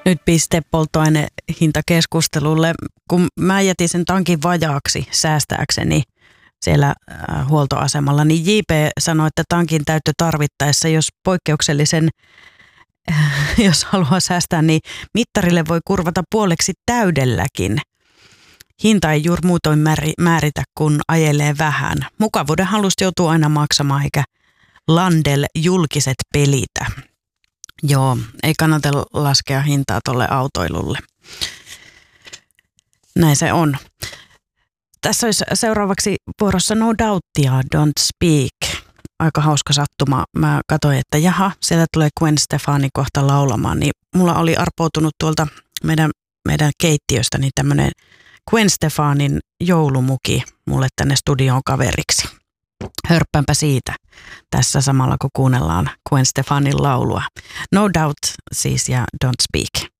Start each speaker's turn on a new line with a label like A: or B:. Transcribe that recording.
A: Nyt piste polttoainehintakeskustelulle. Kun mä jätin sen tankin vajaaksi säästääkseni siellä huoltoasemalla, niin JP sanoi, että tankin täyttö tarvittaessa, jos poikkeuksellisen, jos haluaa säästää, niin mittarille voi kurvata puoleksi täydelläkin. Hinta ei juuri muutoin määritä, kun ajelee vähän. Mukavuuden halusta joutuu aina maksamaan, eikä Landel julkiset pelitä. Joo, ei kannata laskea hintaa tolle autoilulle. Näin se on. Tässä olisi seuraavaksi vuorossa No Doubtia, Don't Speak. Aika hauska sattuma. Mä katsoin, että jaha, sieltä tulee Gwen Stefani kohta laulamaan. Niin mulla oli arpoutunut tuolta meidän keittiöstä niin tämmöinen Gwen Stefanin joulumuki mulle tänne studioon kaveriksi. Hörppänpä siitä tässä samalla, kun kuunnellaan Gwen Stefanin laulua. No Doubt siis ja Don't Speak.